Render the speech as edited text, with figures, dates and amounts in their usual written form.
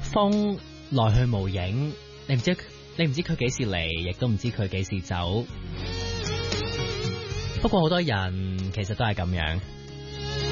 風來去無影，你唔知佢幾時嚟，亦都唔知佢幾時走。不過好多人其實都係咁樣。